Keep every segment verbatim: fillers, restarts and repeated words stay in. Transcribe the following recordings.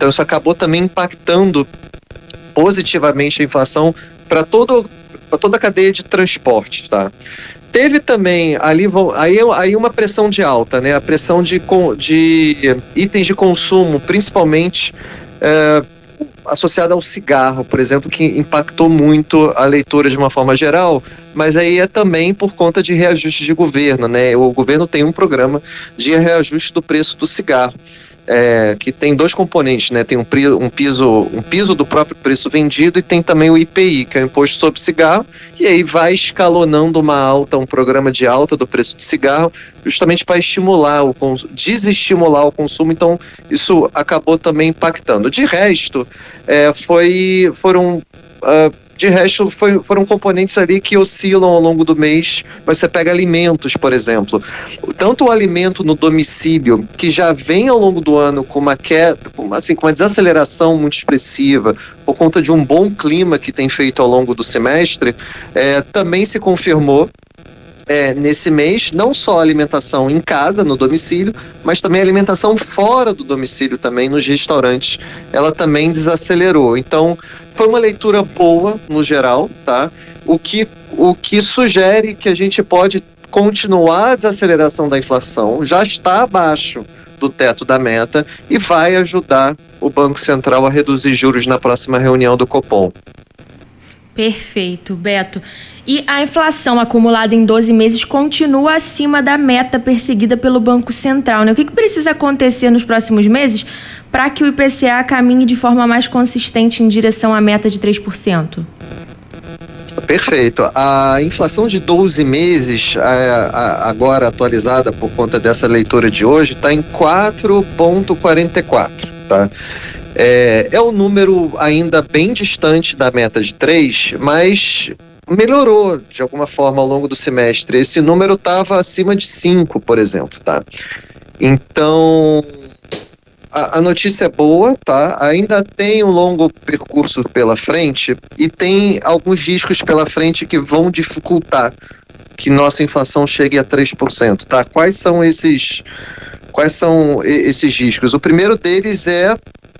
Então isso acabou também impactando positivamente a inflação para todo, para toda a cadeia de transporte, tá? Teve também ali aí, aí uma pressão de alta, né? A pressão de, de itens de consumo, principalmente é, associada ao cigarro, por exemplo, que impactou muito a leitura de uma forma geral, mas aí é também por conta de reajuste de governo, né? O governo tem um programa de reajuste do preço do cigarro. É, que tem dois componentes, né? Tem um, um, piso, um piso do próprio preço vendido e tem também o I P I, que é o Imposto sobre Cigarro, e aí vai escalonando uma alta, um programa de alta do preço de cigarro, justamente para estimular, o desestimular o consumo, então isso acabou também impactando. De resto, é, foi, foram... Uh, De resto, foi, foram componentes ali que oscilam ao longo do mês. Você pega alimentos, por exemplo. Tanto o alimento no domicílio, que já vem ao longo do ano com uma queda, assim, com uma desaceleração muito expressiva, por conta de um bom clima que tem feito ao longo do semestre, é, também se confirmou É, nesse mês, não só a alimentação em casa, no domicílio, mas também a alimentação fora do domicílio também, nos restaurantes, ela também desacelerou. Então, foi uma leitura boa, no geral, tá? O que, o que sugere que a gente pode continuar a desaceleração da inflação, já está abaixo do teto da meta e vai ajudar o Banco Central a reduzir juros na próxima reunião do Copom. Perfeito, Beto. E a inflação acumulada em doze meses continua acima da meta perseguida pelo Banco Central, né? O que, que precisa acontecer nos próximos meses para que o I P C A caminhe de forma mais consistente em direção à meta de três por cento? Perfeito. A inflação de doze meses, a, a, agora atualizada por conta dessa leitura de hoje, está em quatro vírgula quarenta e quatro, tá? É, é um número ainda bem distante da meta de três, mas melhorou de alguma forma ao longo do semestre. Esse número estava acima de cinco, por exemplo, tá? Então, a, a notícia é boa, tá? Ainda tem um longo percurso pela frente e tem alguns riscos pela frente que vão dificultar que nossa inflação chegue a três por cento, tá? Quais são esses, quais são esses riscos? O primeiro deles é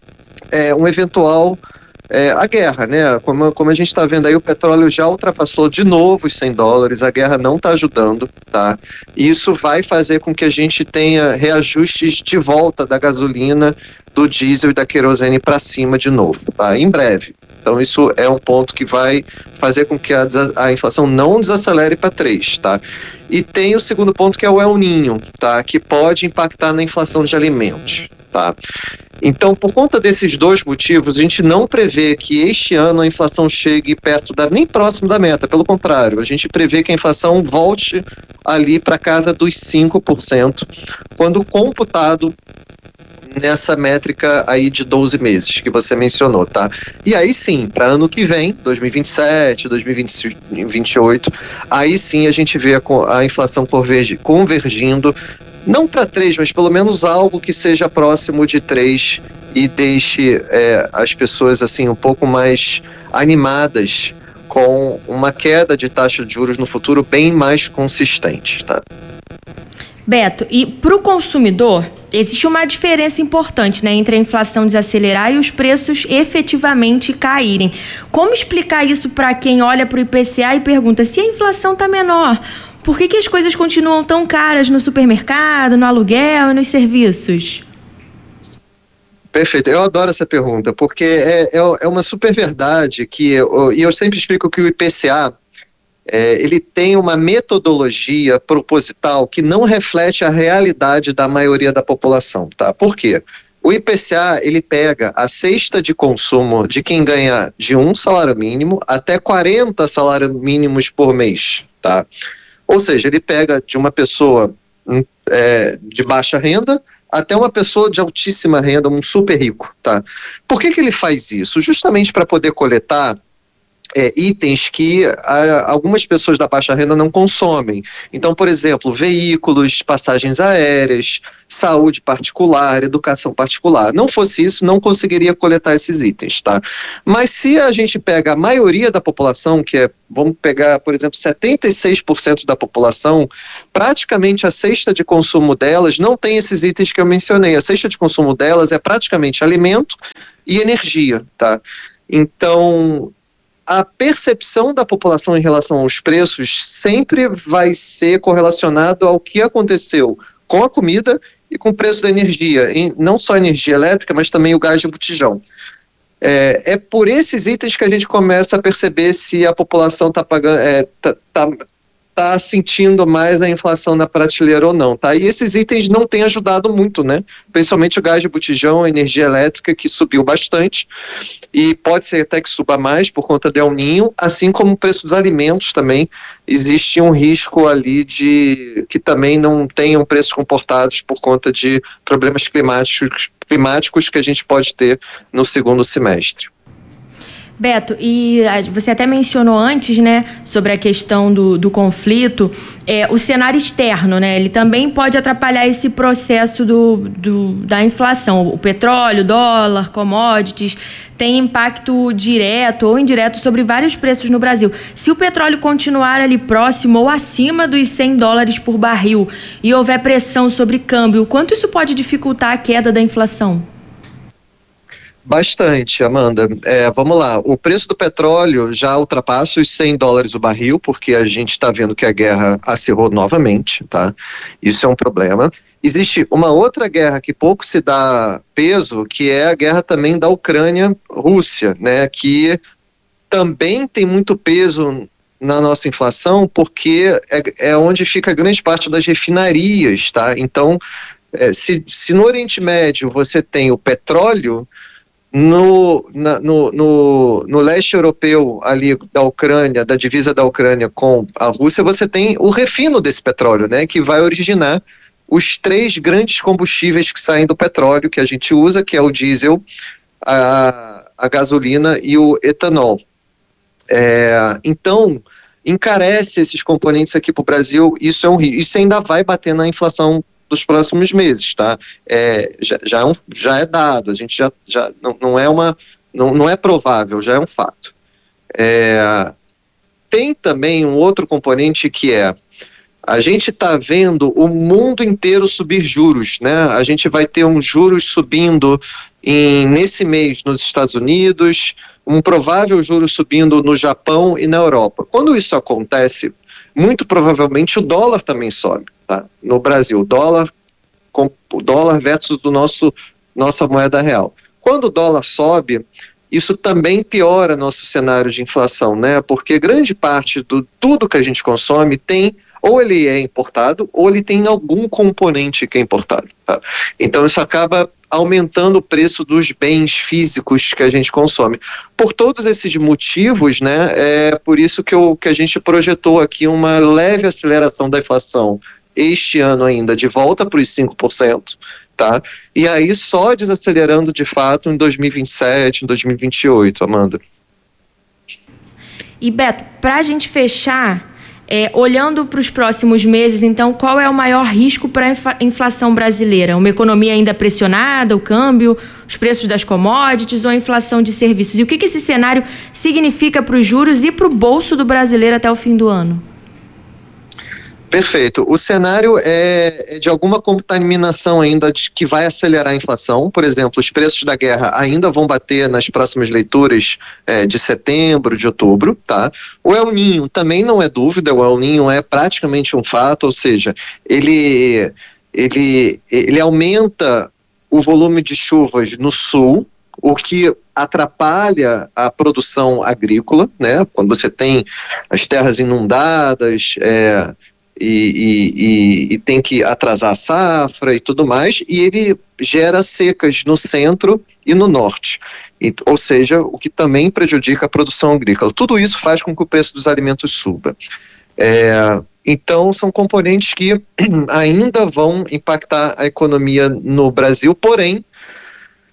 É, um eventual, é, a guerra, né? Como, como a gente está vendo aí, o petróleo já ultrapassou de novo os cem dólares, a guerra não está ajudando, tá? E isso vai fazer com que a gente tenha reajustes de volta da gasolina, do diesel e da querosene para cima de novo, tá? Em breve. Então isso é um ponto que vai fazer com que a, a inflação não desacelere para três, tá? E tem o segundo ponto, que é o El Niño, tá? Que pode impactar na inflação de alimentos, tá? Então, por conta desses dois motivos, a gente não prevê que este ano a inflação chegue perto da, nem próximo da meta, pelo contrário, a gente prevê que a inflação volte ali para casa dos cinco por cento, quando computado nessa métrica aí de doze meses que você mencionou, tá? E aí sim, para ano que vem, dois mil e vinte e sete, dois mil e vinte e oito, aí sim a gente vê a, a inflação convergindo, não para três, mas pelo menos algo que seja próximo de três e deixe é, as pessoas assim um pouco mais animadas com uma queda de taxa de juros no futuro bem mais consistente, tá? Beto, e para o consumidor, existe uma diferença importante, né, entre a inflação desacelerar e os preços efetivamente caírem. Como explicar isso para quem olha para o I P C A e pergunta se a inflação está menor? Por que que as coisas continuam tão caras no supermercado, no aluguel e nos serviços? Perfeito, eu adoro essa pergunta, porque é, é, é uma super verdade que, eu, e eu sempre explico que o I P C A, é, ele tem uma metodologia proposital que não reflete a realidade da maioria da população, tá? Por quê? O I P C A, ele pega a cesta de consumo de quem ganha de um salário mínimo até quarenta salários mínimos por mês, tá? Ou seja, ele pega de uma pessoa é, de baixa renda até uma pessoa de altíssima renda, um super rico, tá? Por que que ele faz isso? Justamente para poder coletar É, itens que a, algumas pessoas da baixa renda não consomem. Então, por exemplo, veículos, passagens aéreas, saúde particular, educação particular. Não fosse isso, não conseguiria coletar esses itens, tá? Mas se a gente pega a maioria da população, que é, vamos pegar, por exemplo, setenta e seis por cento da população, praticamente a cesta de consumo delas não tem esses itens que eu mencionei. A cesta de consumo delas é praticamente alimento e energia, tá? Então, a percepção da população em relação aos preços sempre vai ser correlacionado ao que aconteceu com a comida e com o preço da energia, em, não só a energia elétrica, mas também o gás de botijão. É, é por esses itens que a gente começa a perceber se a população está pagando, é, tá, tá, tá sentindo mais a inflação na prateleira ou não, tá? E esses itens não têm ajudado muito, né? Principalmente o gás de botijão, a energia elétrica, que subiu bastante, e pode ser até que suba mais por conta do El Niño, assim como o preço dos alimentos também. Existe um risco ali de que também não tenham preços comportados por conta de problemas climáticos, climáticos que a gente pode ter no segundo semestre. Beto, e você até mencionou antes, né, sobre a questão do, do conflito, é, o cenário externo, né, ele também pode atrapalhar esse processo do, do, da inflação. O petróleo, dólar, commodities, tem impacto direto ou indireto sobre vários preços no Brasil. Se o petróleo continuar ali próximo ou acima dos cem dólares por barril e houver pressão sobre câmbio, o quanto isso pode dificultar a queda da inflação? Bastante, Amanda. É, vamos lá, o preço do petróleo já ultrapassa os cem dólares o barril, porque a gente está vendo que a guerra acirrou novamente, tá? Isso é um problema. Existe uma outra guerra que pouco se dá peso, que é a guerra também da Ucrânia-Rússia, né? Que também tem muito peso na nossa inflação, porque é, é onde fica grande parte das refinarias, tá? Então, é, se, se no Oriente Médio você tem o petróleo, No, na, no, no, no leste europeu, ali da Ucrânia, da divisa da Ucrânia com a Rússia, você tem o refino desse petróleo, né, que vai originar os três grandes combustíveis que saem do petróleo que a gente usa, que é o diesel, a, a gasolina e o etanol. É, então, encarece esses componentes aqui para o Brasil, isso, é um, isso ainda vai bater na inflação dos próximos meses, tá? É, já, já, é um, já é dado, a gente já, já não, não é uma, não, não é provável, já é um fato. É, tem também um outro componente que é, a gente está vendo o mundo inteiro subir juros, né? A gente vai ter um juros subindo em, nesse mês nos Estados Unidos, um provável juros subindo no Japão e na Europa. Quando isso acontece, muito provavelmente o dólar também sobe, tá? No Brasil, o dólar, com, o dólar versus do nosso, nossa moeda real. Quando o dólar sobe, isso também piora nosso cenário de inflação, né? Porque grande parte do tudo que a gente consome tem, ou ele é importado, ou ele tem algum componente que é importado, tá? Então isso acaba aumentando o preço dos bens físicos que a gente consome. Por todos esses motivos, né, é por isso que, eu, que a gente projetou aqui uma leve aceleração da inflação este ano ainda, de volta para os cinco por cento, tá? E aí só desacelerando de fato em dois mil e vinte e sete, em dois mil e vinte e oito, Amanda. E Beto, para a gente fechar, É, olhando para os próximos meses, então, qual é o maior risco para a inflação brasileira? Uma economia ainda pressionada, o câmbio, os preços das commodities ou a inflação de serviços? E o que, que esse cenário significa para os juros e para o bolso do brasileiro até o fim do ano? Perfeito. O cenário é de alguma contaminação ainda de, que vai acelerar a inflação. Por exemplo, os preços da guerra ainda vão bater nas próximas leituras é, de setembro, de outubro, tá? O El Niño também não é dúvida, o El Niño é praticamente um fato, ou seja, ele, ele, ele aumenta o volume de chuvas no sul, o que atrapalha a produção agrícola, né? Quando você tem as terras inundadas, é, E, e, e, e tem que atrasar a safra e tudo mais, e ele gera secas no centro e no norte, e, ou seja, o que também prejudica a produção agrícola. Tudo isso faz com que o preço dos alimentos suba. É, então são componentes que ainda vão impactar a economia no Brasil, porém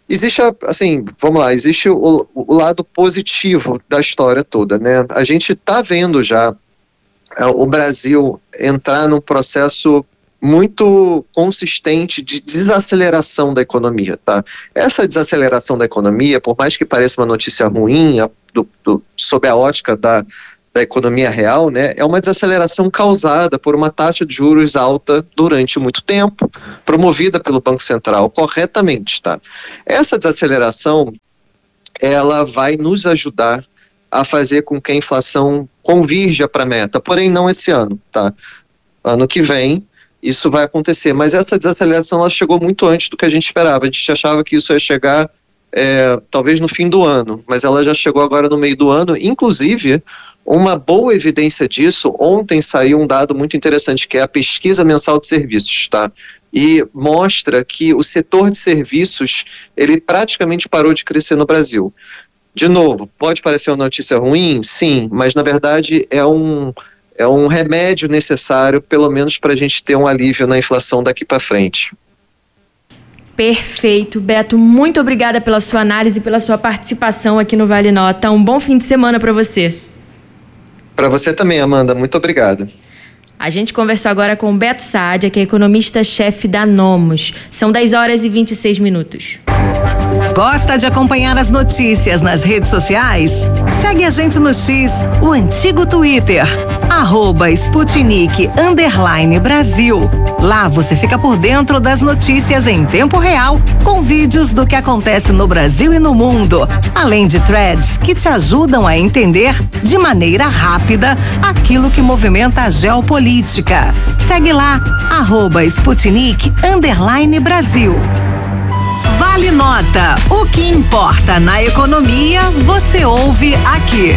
Existe, assim, vamos lá, existe o, o lado positivo da história toda, né? A gente está vendo já é, o Brasil entrar num processo muito consistente de desaceleração da economia, tá? Essa desaceleração da economia, por mais que pareça uma notícia ruim, a, do, do, sob a ótica da, da economia real, né, é uma desaceleração causada por uma taxa de juros alta durante muito tempo, promovida pelo Banco Central corretamente, tá? Essa desaceleração, ela vai nos ajudar a fazer com que a inflação convirja para a meta, porém não esse ano, tá? Ano que vem, isso vai acontecer, mas essa desaceleração ela chegou muito antes do que a gente esperava. A gente achava que isso ia chegar é, talvez no fim do ano, mas ela já chegou agora no meio do ano. Inclusive, uma boa evidência disso, ontem saiu um dado muito interessante, que é a pesquisa mensal de serviços, tá? E mostra que o setor de serviços, ele praticamente parou de crescer no Brasil. De novo, pode parecer uma notícia ruim? Sim, mas na verdade é um... é um remédio necessário, pelo menos para a gente ter um alívio na inflação daqui para frente. Perfeito, Beto. Muito obrigada pela sua análise e pela sua participação aqui no Vale Nota. Um bom fim de semana para você. Para você também, Amanda. Muito obrigado. A gente conversou agora com o Beto Saadia, que é economista-chefe da Nomos. São dez horas e vinte e seis minutos. Gosta de acompanhar as notícias nas redes sociais? Segue a gente no X, o antigo Twitter, arroba Sputnik underline Brasil. Lá você fica por dentro das notícias em tempo real, com vídeos do que acontece no Brasil e no mundo, além de threads que te ajudam a entender de maneira rápida aquilo que movimenta a geopolítica. Segue lá, arroba Sputnik underline Brasil. Vale Nota. O que importa na economia, você ouve aqui.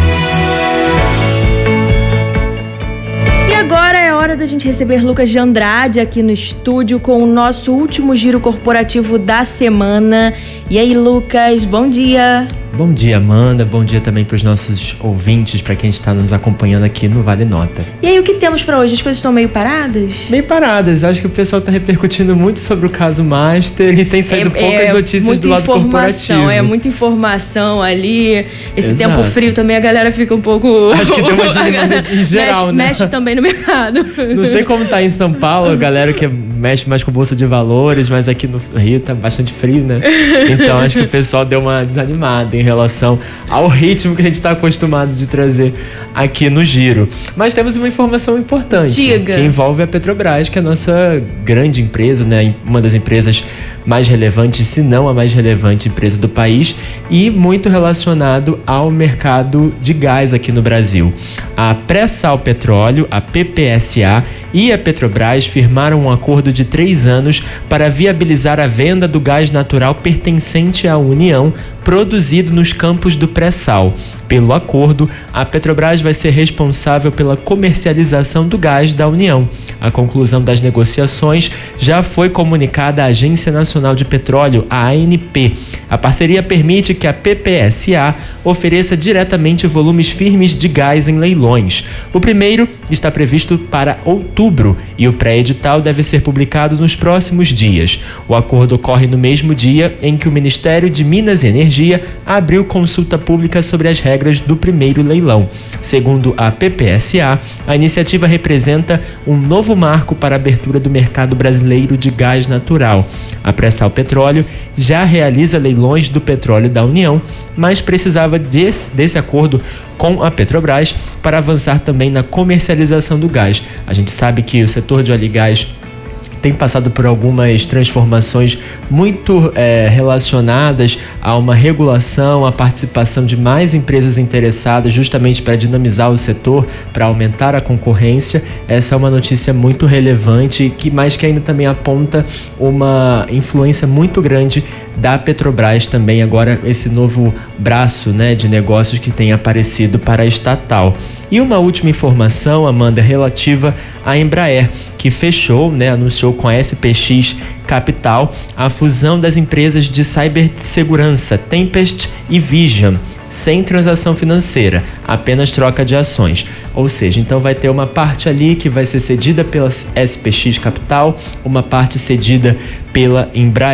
E agora é hora da gente receber Lucas de Andrade aqui no estúdio com o nosso último giro corporativo da semana. E aí, Lucas, bom dia. Bom dia, Amanda. Bom dia também para os nossos ouvintes, para quem está nos acompanhando aqui no Vale Nota. E aí, o que temos para hoje? As coisas estão meio paradas? Meio paradas. Acho que o pessoal está repercutindo muito sobre o caso Master e tem saído é, poucas é, notícias do lado corporativo. É muita informação ali. Esse Exato. Tempo frio também a galera fica um pouco... Acho que deu uma desanimada em geral, mexe, né? Mexe também no mercado. Não sei como tá em São Paulo, a galera que mexe mais com bolsa de valores, mas aqui no Rio tá bastante frio, né? Então acho que o pessoal deu uma desanimada em relação ao ritmo que a gente está acostumado de trazer aqui no Giro. Mas temos uma informação importante. Diga. Que envolve a Petrobras, que é a nossa grande empresa, né? Uma das empresas mais relevantes, se não a mais relevante empresa do país, e muito relacionado ao mercado de gás aqui no Brasil. A Pré-Sal Petróleo, a P P S A, e a Petrobras firmaram um acordo de três anos para viabilizar a venda do gás natural pertencente à União, produzido nos campos do pré-sal. Pelo acordo, a Petrobras vai ser responsável pela comercialização do gás da União. A conclusão das negociações já foi comunicada à Agência Nacional de Petróleo, a ANP. A parceria permite que a P P S A ofereça diretamente volumes firmes de gás em leilões. O primeiro está previsto para outubro e o pré-edital deve ser publicado nos próximos dias. O acordo ocorre no mesmo dia em que o Ministério de Minas e Energia abriu consulta pública sobre as regras do primeiro leilão. Segundo a P P S A, a iniciativa representa um novo marco para a abertura do mercado brasileiro de gás natural. A Pré-Sal Petróleo já realiza leilões do petróleo da União, mas precisava desse, desse acordo com a Petrobras para avançar também na comercialização do gás. A gente sabe que o setor de óleo e gás tem passado por algumas transformações muito é, relacionadas a uma regulação, a participação de mais empresas interessadas justamente para dinamizar o setor, para aumentar a concorrência. Essa é uma notícia muito relevante, que mais que ainda também aponta uma influência muito grande da Petrobras também, agora esse novo braço, né, de negócios que tem aparecido para a estatal. E uma última informação, Amanda, relativa à Embraer, que fechou, né, anunciou com a S P X Capital a fusão das empresas de cibersegurança Tempest e Vision, sem transação financeira, apenas troca de ações. Ou seja, então vai ter uma parte ali que vai ser cedida pela S P X Capital, uma parte cedida pela Embraer,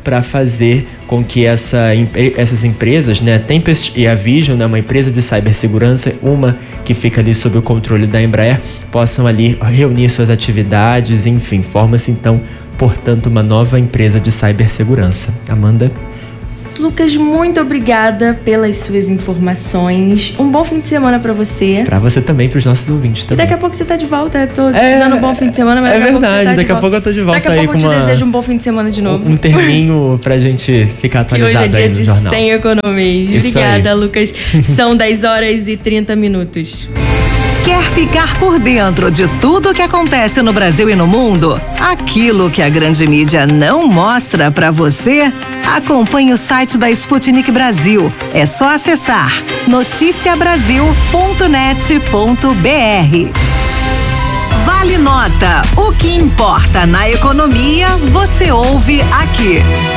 para fazer com que essa, essas empresas, né, Tempest e a Vision, né, uma empresa de cibersegurança, uma que fica ali sob o controle da Embraer, possam ali reunir suas atividades, enfim, forma-se então, portanto, uma nova empresa de cibersegurança. Amanda? Lucas, muito obrigada pelas suas informações. Um bom fim de semana pra você. Pra você também, pros nossos ouvintes também. E daqui a pouco você tá de volta. Eu tô é, te dando um bom fim de semana, mas é daqui verdade, a pouco você tá daqui a pouco eu tô de volta aí com uma... Daqui a pouco eu te desejo um bom fim de semana de novo. Um terminho pra gente ficar atualizado que hoje é dia aí no de jornal. Sem Economias. Isso Obrigada, aí. Lucas. São dez horas e trinta minutos. Quer ficar por dentro de tudo o que acontece no Brasil e no mundo? Aquilo que a grande mídia não mostra pra você? Acompanhe o site da Sputnik Brasil. É só acessar noticia brasil ponto net ponto b r. Vale Nota. O que importa na economia, você ouve aqui.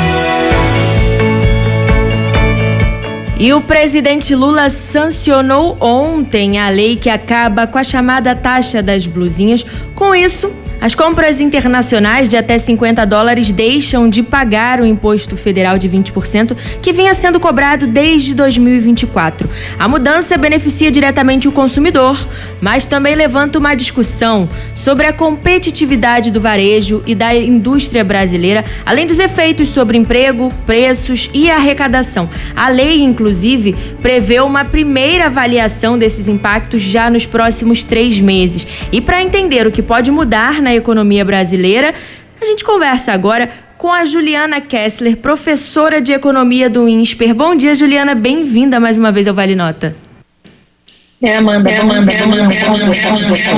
E o presidente Lula sancionou ontem a lei que acaba com a chamada taxa das blusinhas. Com isso, as compras internacionais de até cinquenta dólares deixam de pagar o imposto federal de vinte por cento que vinha sendo cobrado desde dois mil e vinte e quatro. A mudança beneficia diretamente o consumidor, mas também levanta uma discussão sobre a competitividade do varejo e da indústria brasileira, além dos efeitos sobre emprego, preços e arrecadação. A lei, inclusive, prevê uma primeira avaliação desses impactos já nos próximos três meses. E para entender o que pode mudar na economia brasileira, a gente conversa agora com a Juliana Kessler, professora de economia do INSPER. Bom dia, Juliana, bem-vinda mais uma vez ao Vale Nota. É, Amanda, é, Amanda, é, Amanda, é, Amanda, é, Amanda.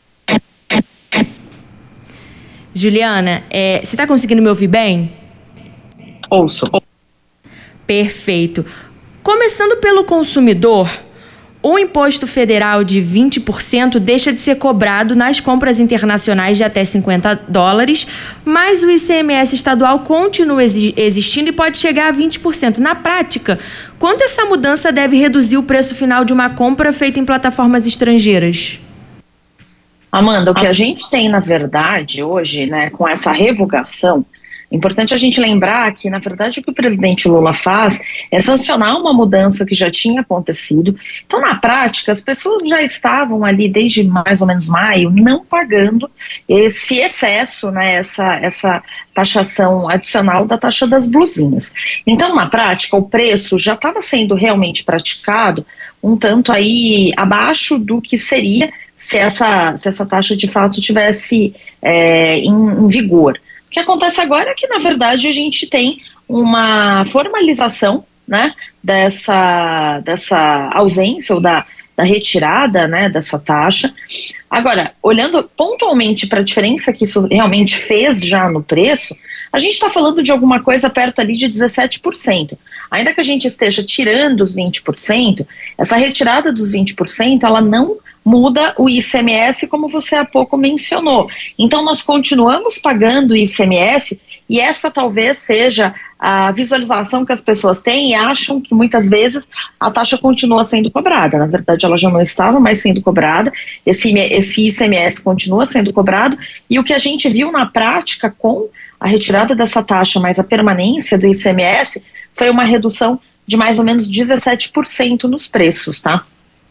Juliana, é, você está conseguindo me ouvir bem? Ouço. Perfeito. Começando pelo consumidor, o imposto federal de vinte por cento deixa de ser cobrado nas compras internacionais de até cinquenta dólares, mas o I C M S estadual continua existindo e pode chegar a vinte por cento. Na prática, quanto essa mudança deve reduzir o preço final de uma compra feita em plataformas estrangeiras? Amanda, o que a gente tem, na verdade, hoje, né, com essa revogação, é importante a gente lembrar que, na verdade, o que o presidente Lula faz é sancionar uma mudança que já tinha acontecido. Então, na prática, as pessoas já estavam ali desde mais ou menos maio não pagando esse excesso, né, essa, essa taxação adicional da taxa das blusinhas. Então, na prática, o preço já estava sendo realmente praticado um tanto aí abaixo do que seria se essa, se essa taxa de fato tivesse é, em, em vigor. O que acontece agora é que, na verdade, a gente tem uma formalização, né, dessa, dessa ausência ou da, da retirada, né, dessa taxa. Agora, olhando pontualmente para a diferença que isso realmente fez já no preço, a gente está falando de alguma coisa perto ali de dezessete por cento. Ainda que a gente esteja tirando os vinte por cento, essa retirada dos vinte por cento, ela não muda o I C M S, como você há pouco mencionou. Então, nós continuamos pagando o I C M S e essa talvez seja a visualização que as pessoas têm e acham que muitas vezes a taxa continua sendo cobrada. Na verdade, ela já não estava mais sendo cobrada, esse, esse I C M S continua sendo cobrado e o que a gente viu na prática com a retirada dessa taxa, mais a permanência do I C M S, foi uma redução de mais ou menos dezessete por cento nos preços, tá?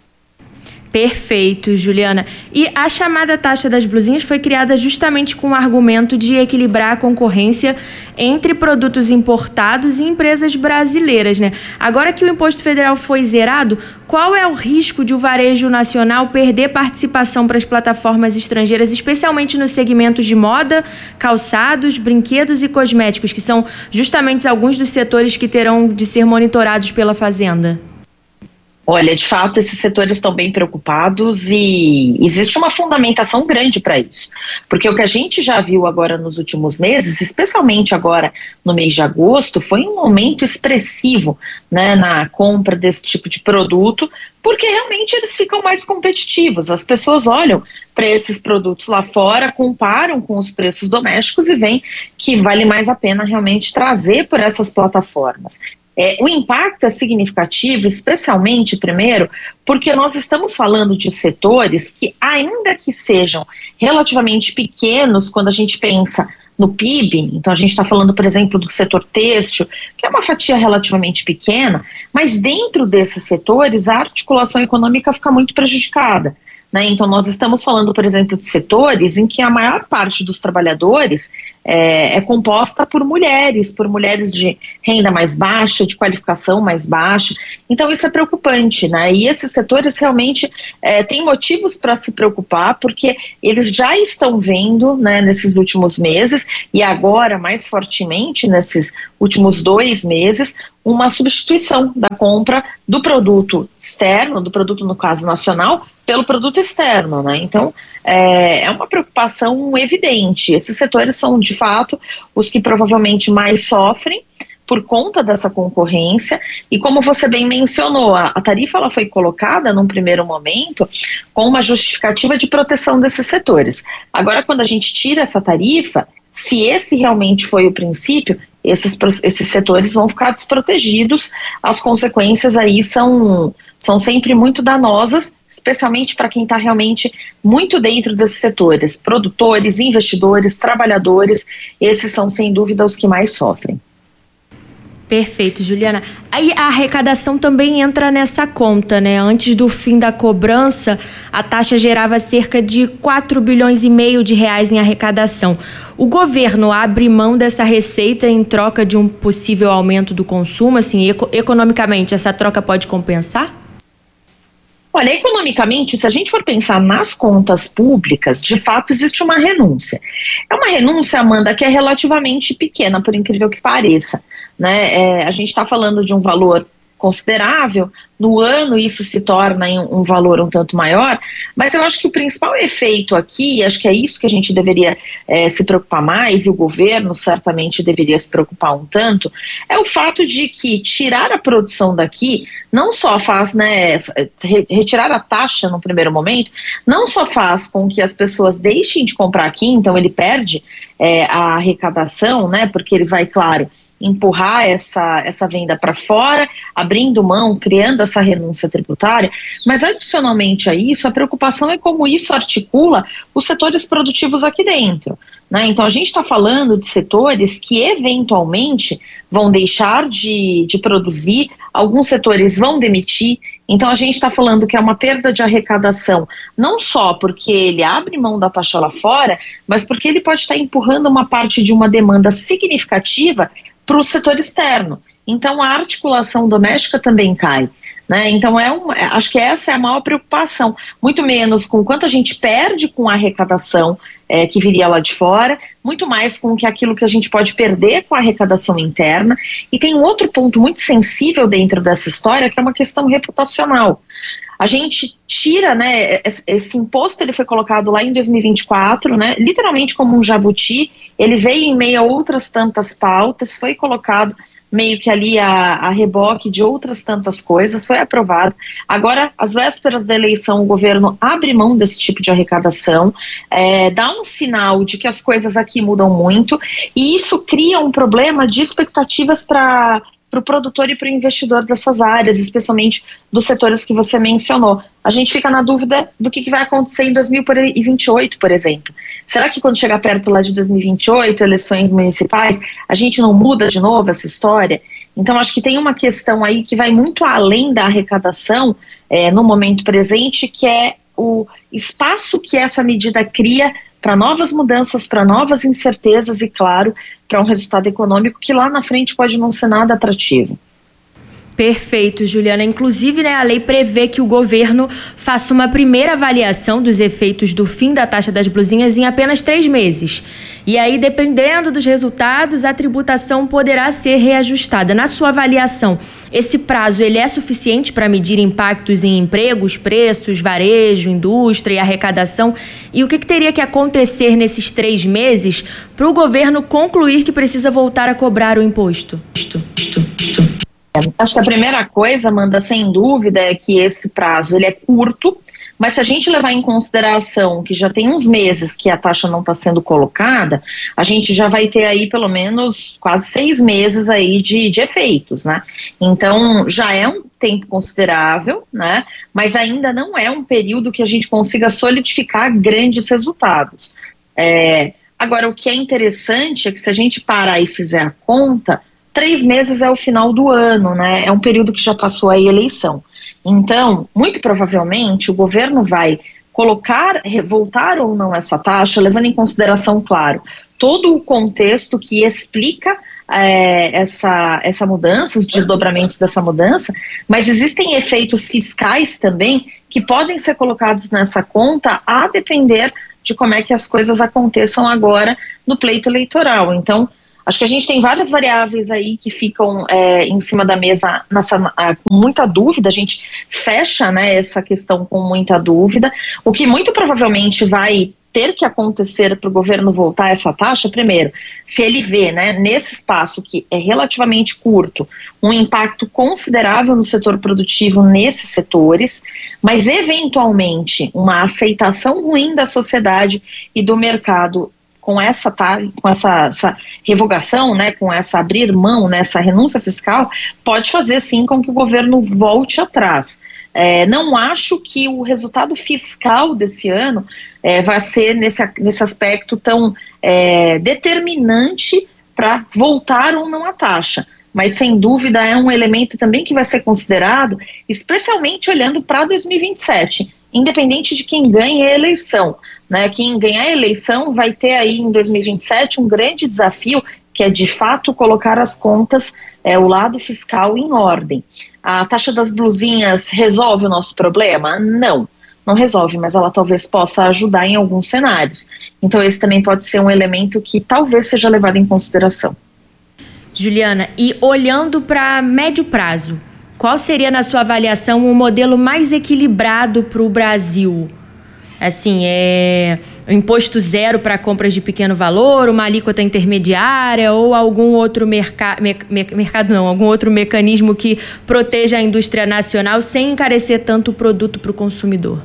Perfeito, Juliana. E a chamada taxa das blusinhas foi criada justamente com o argumento de equilibrar a concorrência entre produtos importados e empresas brasileiras, né? Agora que o imposto federal foi zerado, qual é o risco de o varejo nacional perder participação para as plataformas estrangeiras, especialmente nos segmentos de moda, calçados, brinquedos e cosméticos, que são justamente alguns dos setores que terão de ser monitorados pela Fazenda? Olha, de fato, esses setores estão bem preocupados e existe uma fundamentação grande para isso. Porque o que a gente já viu agora nos últimos meses, especialmente agora no mês de agosto, foi um aumento expressivo, né, na compra desse tipo de produto, porque realmente eles ficam mais competitivos. As pessoas olham para esses produtos lá fora, comparam com os preços domésticos e veem que vale mais a pena realmente trazer por essas plataformas. É, o impacto é significativo, especialmente, primeiro, porque nós estamos falando de setores que, ainda que sejam relativamente pequenos, quando a gente pensa no P I B, então a gente está falando, por exemplo, do setor têxtil, que é uma fatia relativamente pequena, mas dentro desses setores a articulação econômica fica muito prejudicada. Né? Então nós estamos falando, por exemplo, de setores em que a maior parte dos trabalhadores é, é composta por mulheres, por mulheres de renda mais baixa, de qualificação mais baixa, então isso é preocupante, né? E esses setores realmente é, têm motivos para se preocupar, porque eles já estão vendo, né, nesses últimos meses, e agora mais fortemente nesses últimos dois meses, uma substituição da compra do produto externo, do produto no caso nacional, pelo produto externo, né? Então é, é uma preocupação evidente. Esses setores são de fato os que provavelmente mais sofrem por conta dessa concorrência, e como você bem mencionou, a, a tarifa ela foi colocada num primeiro momento com uma justificativa de proteção desses setores. Agora, quando a gente tira essa tarifa, se esse realmente foi o princípio, esses, esses setores vão ficar desprotegidos, as consequências aí são, são sempre muito danosas, especialmente para quem está realmente muito dentro desses setores, produtores, investidores, trabalhadores, esses são sem dúvida os que mais sofrem. Perfeito, Juliana. Aí a arrecadação também entra nessa conta, né? Antes do fim da cobrança, a taxa gerava cerca de quatro bilhões e meio de reais em arrecadação. O governo abre mão dessa receita em troca de um possível aumento do consumo? Assim, eco- economicamente, essa troca pode compensar? Olha, economicamente, se a gente for pensar nas contas públicas, de fato existe uma renúncia. É uma renúncia, Amanda, que é relativamente pequena, por incrível que pareça. Né? É, a gente está falando de um valor considerável, no ano isso se torna um, um valor um tanto maior, mas eu acho que o principal efeito aqui, acho que é isso que a gente deveria é, se preocupar mais, e o governo certamente deveria se preocupar um tanto, é o fato de que tirar a produção daqui não só faz, né, retirar a taxa no primeiro momento, não só faz com que as pessoas deixem de comprar aqui, então ele perde é, a arrecadação, né, porque ele vai, claro, empurrar essa, essa venda para fora, abrindo mão, criando essa renúncia tributária, mas adicionalmente a isso, a preocupação é como isso articula os setores produtivos aqui dentro. Né? Então a gente está falando de setores que eventualmente vão deixar de, de produzir, alguns setores vão demitir, então a gente está falando que é uma perda de arrecadação, não só porque ele abre mão da taxa lá fora, mas porque ele pode estar empurrando uma parte de uma demanda significativa para o setor externo. Então a articulação doméstica também cai. Né? Então é um, acho que essa é a maior preocupação, muito menos com quanto a gente perde com a arrecadação é, que viria lá de fora, muito mais com que aquilo que a gente pode perder com a arrecadação interna. E tem um outro ponto muito sensível dentro dessa história, que é uma questão reputacional. A gente tira, né, esse imposto, ele foi colocado lá em dois mil e vinte e quatro, né, literalmente como um jabuti, ele veio em meio a outras tantas pautas, foi colocado meio que ali a, a reboque de outras tantas coisas, foi aprovado. Agora, às vésperas da eleição, o governo abre mão desse tipo de arrecadação, é, dá um sinal de que as coisas aqui mudam muito, e isso cria um problema de expectativas para para o produtor e para o investidor dessas áreas, especialmente dos setores que você mencionou. A gente fica na dúvida do que, que vai acontecer em dois mil e vinte e oito, por exemplo. Será que quando chegar perto lá de dois mil e vinte e oito, eleições municipais, a gente não muda de novo essa história? Então, acho que tem uma questão aí que vai muito além da arrecadação é, no momento presente, que é o espaço que essa medida cria para novas mudanças, para novas incertezas e, claro, para um resultado econômico que lá na frente pode não ser nada atrativo. Perfeito, Juliana. Inclusive, né, a lei prevê que o governo faça uma primeira avaliação dos efeitos do fim da taxa das blusinhas em apenas três meses. E aí, dependendo dos resultados, a tributação poderá ser reajustada. Na sua avaliação, esse prazo ele é suficiente para medir impactos em empregos, preços, varejo, indústria e arrecadação? E o que, que teria que acontecer nesses três meses para o governo concluir que precisa voltar a cobrar o imposto? Isto, isto, isto. Acho que a primeira coisa, Amanda, sem dúvida, é que esse prazo ele é curto, mas se a gente levar em consideração que já tem uns meses que a taxa não está sendo colocada, a gente já vai ter aí pelo menos quase seis meses aí de, de efeitos, né? Então já é um tempo considerável, né? Mas ainda não é um período que a gente consiga solidificar grandes resultados. É, Agora, o que é interessante é que se a gente parar e fizer a conta, três meses é o final do ano, né? É um período que já passou a eleição. Então, muito provavelmente, o governo vai colocar, voltar ou não essa taxa, levando em consideração, claro, todo o contexto que explica é, essa, essa mudança, os desdobramentos dessa mudança, mas existem efeitos fiscais também que podem ser colocados nessa conta a depender de como é que as coisas aconteçam agora no pleito eleitoral. Então, acho que a gente tem várias variáveis aí que ficam é, em cima da mesa nessa, com muita dúvida, a gente fecha, né, essa questão com muita dúvida. O que muito provavelmente vai ter que acontecer para o governo voltar a essa taxa, primeiro, se ele vê, né, nesse espaço que é relativamente curto, um impacto considerável no setor produtivo nesses setores, mas eventualmente uma aceitação ruim da sociedade e do mercado com essa, tá, com essa, essa revogação, né, com essa abrir mão, né, essa renúncia fiscal, pode fazer sim com que o governo volte atrás. É, não acho que o resultado fiscal desse ano é, vai ser nesse, nesse aspecto tão é, determinante para voltar ou não a taxa, mas sem dúvida é um elemento também que vai ser considerado, especialmente olhando para dois mil e vinte e sete, independente de quem ganhe a eleição, né? Quem ganhar a eleição vai ter aí em dois mil e vinte e sete um grande desafio, que é de fato colocar as contas, é, o lado fiscal em ordem. A taxa das blusinhas resolve o nosso problema? Não, não resolve, mas ela talvez possa ajudar em alguns cenários. Então esse também pode ser um elemento que talvez seja levado em consideração. Juliana, e olhando para médio prazo, qual seria, na sua avaliação, o modelo mais equilibrado para o Brasil? Assim, é um imposto zero para compras de pequeno valor, uma alíquota intermediária ou algum outro mercado, me, me, mercado não, algum outro mecanismo que proteja a indústria nacional sem encarecer tanto o produto para o consumidor?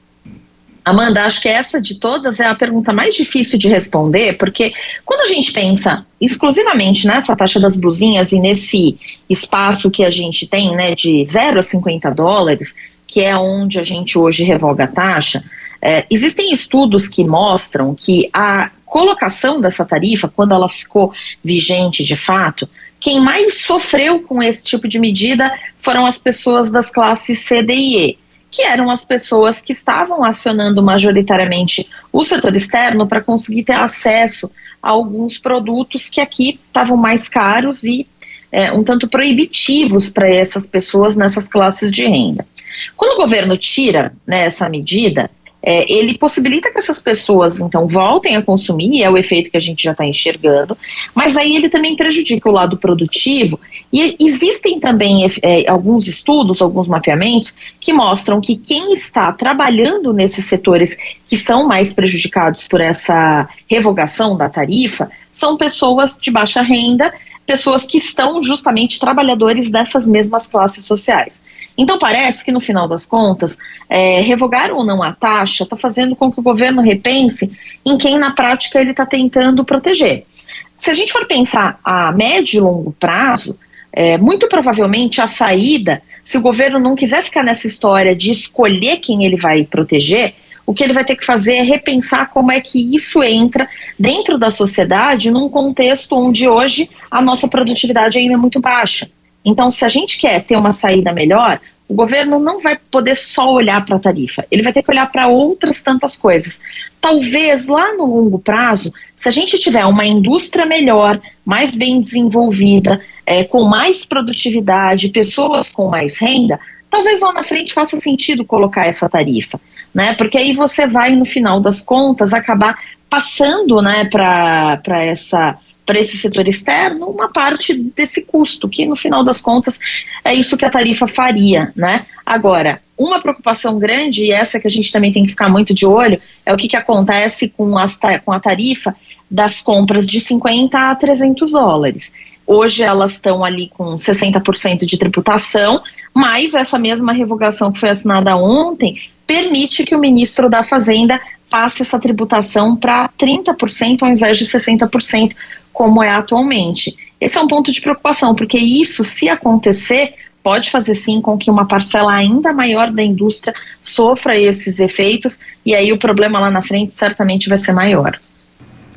Amanda, acho que essa de todas é a pergunta mais difícil de responder, porque quando a gente pensa exclusivamente nessa taxa das blusinhas e nesse espaço que a gente tem, né, de zero a cinquenta dólares, que é onde a gente hoje revoga a taxa, é, existem estudos que mostram que a colocação dessa tarifa, quando ela ficou vigente de fato, quem mais sofreu com esse tipo de medida foram as pessoas das classes C, D e E, que eram as pessoas que estavam acionando majoritariamente o setor externo para conseguir ter acesso a alguns produtos que aqui estavam mais caros e é, um tanto proibitivos para essas pessoas nessas classes de renda. Quando o governo tira, né, essa medida, é, ele possibilita que essas pessoas, então, voltem a consumir, é o efeito que a gente já está enxergando, mas aí ele também prejudica o lado produtivo, e existem também é, alguns estudos, alguns mapeamentos, que mostram que quem está trabalhando nesses setores que são mais prejudicados por essa revogação da tarifa, são pessoas de baixa renda, pessoas que estão justamente trabalhadores dessas mesmas classes sociais. Então parece que no final das contas, é, revogar ou não a taxa está fazendo com que o governo repense em quem na prática ele está tentando proteger. Se a gente for pensar a médio e longo prazo, é, muito provavelmente a saída, se o governo não quiser ficar nessa história de escolher quem ele vai proteger, o que ele vai ter que fazer é repensar como é que isso entra dentro da sociedade num contexto onde hoje a nossa produtividade ainda é muito baixa. Então, se a gente quer ter uma saída melhor, o governo não vai poder só olhar para a tarifa, ele vai ter que olhar para outras tantas coisas. Talvez lá no longo prazo, se a gente tiver uma indústria melhor, mais bem desenvolvida, é, com mais produtividade, pessoas com mais renda, talvez lá na frente faça sentido colocar essa tarifa, né? Porque aí você vai, no final das contas, acabar passando, né, para para essa... para esse setor externo, uma parte desse custo, que no final das contas é isso que a tarifa faria, né? Agora, uma preocupação grande, e essa que a gente também tem que ficar muito de olho, é o que, que acontece com, as, com a tarifa das compras de cinquenta a trezentos dólares. Hoje elas estão ali com sessenta por cento de tributação, mas essa mesma revogação que foi assinada ontem permite que o ministro da Fazenda passe essa tributação para trinta por cento ao invés de sessenta por cento, como é atualmente. Esse é um ponto de preocupação, porque isso, se acontecer, pode fazer sim com que uma parcela ainda maior da indústria sofra esses efeitos, e aí o problema lá na frente certamente vai ser maior.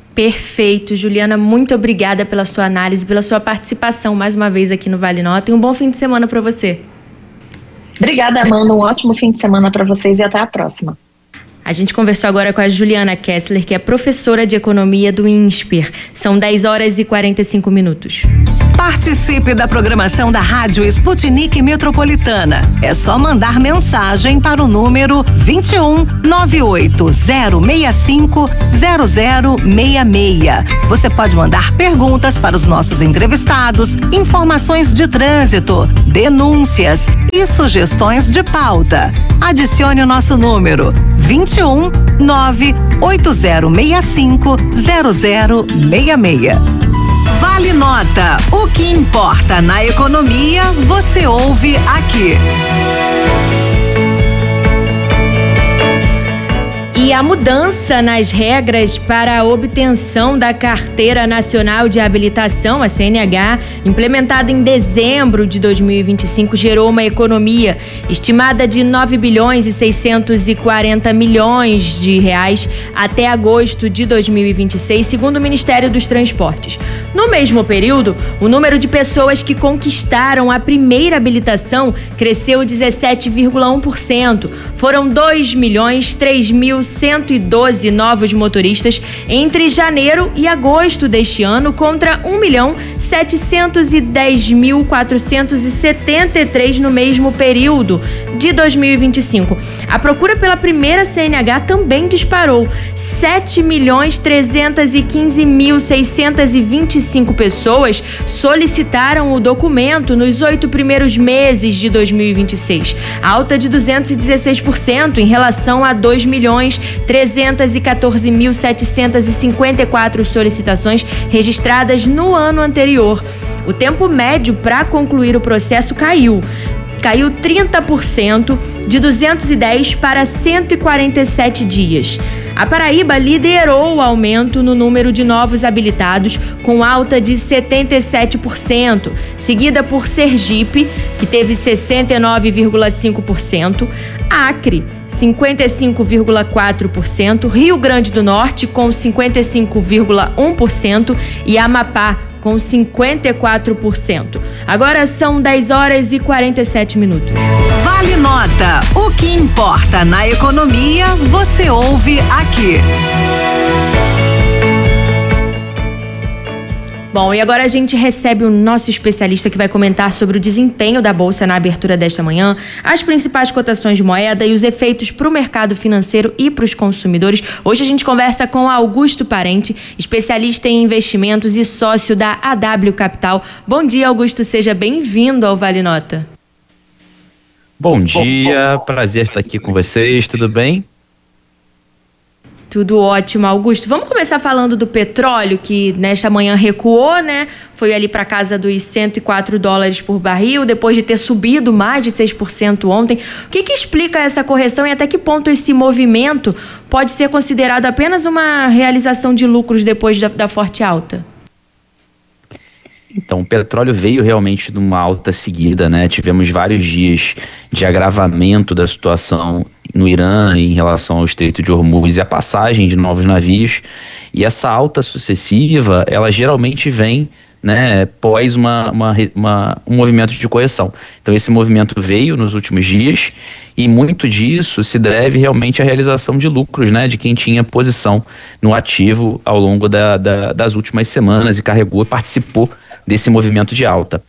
Perfeito, Juliana, muito obrigada pela sua análise, pela sua participação mais uma vez aqui no Vale Nota, e um bom fim de semana para você. Obrigada, Amanda, um ótimo fim de semana para vocês e até a próxima. A gente conversou agora com a Juliana Kessler, que é professora de economia do INSPER. São dez horas e quarenta e cinco minutos. Participe da programação da Rádio Sputnik Metropolitana. É só mandar mensagem para o número vinte e um, nove oito zero seis cinco, zero zero seis seis. Você pode mandar perguntas para os nossos entrevistados, informações de trânsito, denúncias e sugestões de pauta. Adicione o nosso número vinte e um, nove oito zero seis cinco, zero zero seis seis. Vale Nota. O que importa na economia, você ouve aqui. E a mudança nas regras para a obtenção da Carteira Nacional de Habilitação, a C N H, implementada em dezembro de dois mil e vinte e cinco, gerou uma economia estimada de nove bilhões e seiscentos e quarenta milhões de reais até agosto de dois mil e vinte e seis, segundo o Ministério dos Transportes. No mesmo período, o número de pessoas que conquistaram a primeira habilitação cresceu dezessete vírgula um por cento. Foram dois milhões três mil cento e doze novos motoristas entre janeiro e agosto deste ano, contra um milhão setecentos e dez mil quatrocentos e setenta e três no mesmo período de dois mil e vinte e cinco. A procura pela primeira C N H também disparou. sete milhões trezentos e quinze mil seiscentos e vinte e cinco pessoas solicitaram o documento nos oito primeiros meses de dois mil e vinte e seis, alta de duzentos e dezesseis por cento em relação a dois milhões trezentos e quatorze mil setecentos e cinquenta e quatro solicitações registradas no ano anterior. O tempo médio para concluir o processo caiu. Caiu trinta por cento, de duzentos e dez para cento e quarenta e sete dias. A Paraíba liderou o aumento no número de novos habilitados, com alta de setenta e sete por cento, seguida por Sergipe, que teve sessenta e nove vírgula cinco por cento, Acre, cinquenta e cinco vírgula quatro por cento, Rio Grande do Norte, com cinquenta e cinco vírgula um por cento e Amapá, com cinquenta e quatro por cento. Agora são dez horas e quarenta e sete minutos. Vale Nota. O que importa na economia, você ouve aqui. Bom, e agora a gente recebe o nosso especialista que vai comentar sobre o desempenho da Bolsa na abertura desta manhã, as principais cotações de moeda e os efeitos para o mercado financeiro e para os consumidores. Hoje a gente conversa com Augusto Parente, especialista em investimentos e sócio da A W Capital. Bom dia, Augusto, seja bem-vindo ao Vale Nota. Bom dia, prazer estar aqui com vocês, tudo bem? Tudo ótimo, Augusto. Vamos começar falando do petróleo, que nesta manhã recuou, né? Foi ali para casa dos cento e quatro dólares por barril, depois de ter subido mais de seis por cento ontem. O que que explica essa correção e até que ponto esse movimento pode ser considerado apenas uma realização de lucros depois da, da forte alta? Então, o petróleo veio realmente numa alta seguida, né? Tivemos vários dias de agravamento da situação no Irã em relação ao Estreito de Hormuz e a passagem de novos navios. E essa alta sucessiva, ela geralmente vem, né, pós uma, uma, uma, um movimento de correção. Então, esse movimento veio nos últimos dias e muito disso se deve realmente à realização de lucros, né, de quem tinha posição no ativo ao longo da, da, das últimas semanas e carregou e participou desse movimento de alta.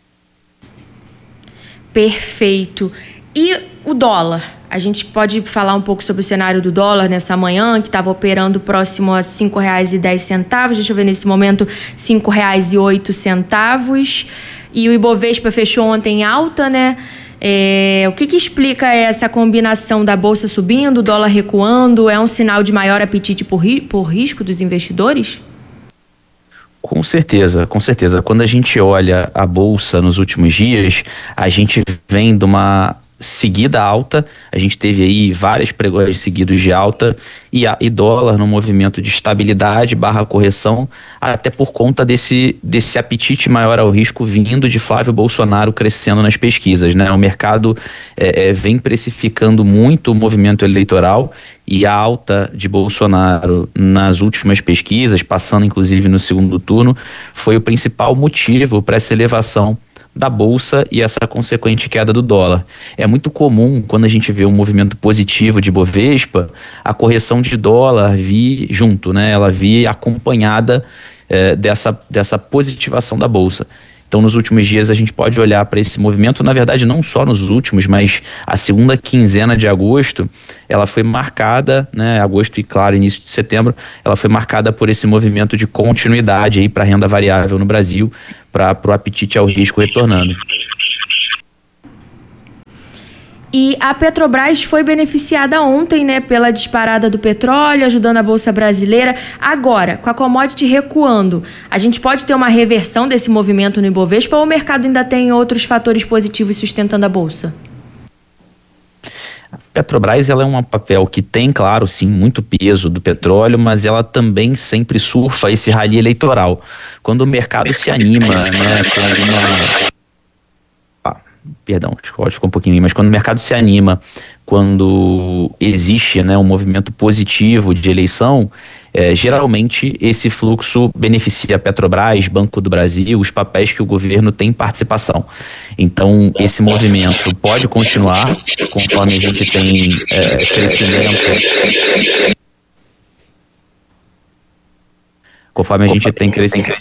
Perfeito. E o dólar? A gente pode falar um pouco sobre o cenário do dólar nessa manhã, que estava operando próximo a cinco reais e dez centavos. Deixa eu ver, nesse momento, cinco reais e oito centavos. E o Ibovespa fechou ontem em alta, né? É, o que que explica essa combinação da bolsa subindo, o dólar recuando? É um sinal de maior apetite por, ri- por risco dos investidores? Com certeza, com certeza. Quando a gente olha a bolsa nos últimos dias, a gente vem de uma seguida alta, a gente teve aí várias pregões seguidos de alta e, a, e dólar no movimento de estabilidade barra correção, até por conta desse, desse apetite maior ao risco vindo de Flávio Bolsonaro crescendo nas pesquisas, né? O mercado é, é, vem precificando muito o movimento eleitoral e a alta de Bolsonaro nas últimas pesquisas, passando inclusive no segundo turno, foi o principal motivo para essa elevação da bolsa e essa consequente queda do dólar. É muito comum, quando a gente vê um movimento positivo de Bovespa, a correção de dólar vir junto, né? Ela vir acompanhada eh, dessa, dessa positivação da bolsa. Então, nos últimos dias, a gente pode olhar para esse movimento, na verdade, não só nos últimos, mas a segunda quinzena de agosto, ela foi marcada, né? Agosto e, claro, início de setembro, ela foi marcada por esse movimento de continuidade aí para a renda variável no Brasil, para o apetite ao risco retornando. E a Petrobras foi beneficiada ontem, né, pela disparada do petróleo, ajudando a Bolsa Brasileira. Agora, com a commodity recuando, a gente pode ter uma reversão desse movimento no Ibovespa ou o mercado ainda tem outros fatores positivos sustentando a Bolsa? A Petrobras, ela é um papel que tem, claro, sim, muito peso do petróleo, mas ela também sempre surfa esse rally eleitoral. Quando o mercado se anima, né, com alguma... Perdão, acho que ficou um pouquinho aí, mas quando o mercado se anima, quando existe, né, um movimento positivo de eleição, é, geralmente esse fluxo beneficia a Petrobras, Banco do Brasil, os papéis que o governo tem participação. Então, esse movimento pode continuar, conforme a gente tem é, crescimento. Conforme a gente tem crescimento.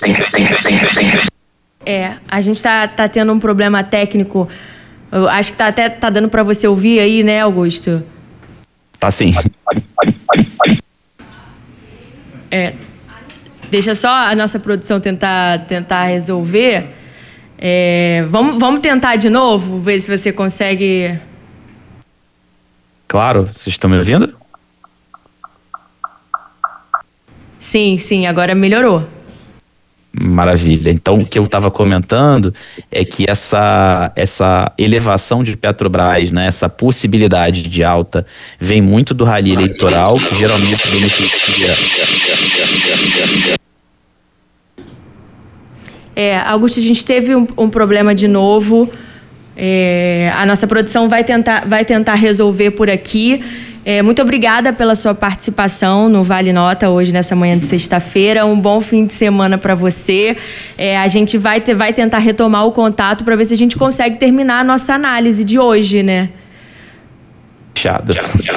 É, a gente tá, tá tendo um problema técnico. Eu acho que tá até tá dando para você ouvir aí, né, Augusto? Tá sim. É, deixa só a nossa produção tentar, tentar resolver. É, vamos, vamos tentar de novo, ver se você consegue... Claro, vocês estão me ouvindo? Sim, sim, agora melhorou. Maravilha. Então, o que eu estava comentando é que essa, essa elevação de Petrobras, né, essa possibilidade de alta, vem muito do rally eleitoral, que geralmente beneficia. É, Augusto, a gente teve um, um problema de novo. É, a nossa produção vai tentar, vai tentar resolver por aqui. É, muito obrigada pela sua participação no Vale Nota hoje, nessa manhã de sexta-feira. Um bom fim de semana para você. É, a gente vai, ter, vai tentar retomar o contato para ver se a gente consegue terminar a nossa análise de hoje, né? Fechado.